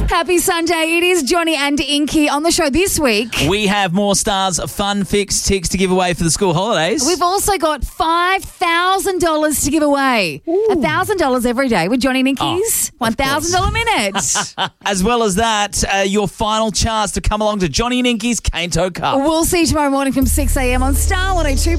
Happy Sunday. It is Johnny and Inky on the show this week. We have more Stars Fun Fix ticks to give away for the school holidays. We've also got $5,000 to give away. $1,000 every day with Johnny and Inky's $1,000 minute. As well as that, your final chance to come along to Johnny and Inky's Canto Cup. We'll see you tomorrow morning from 6 a.m. on Star 102.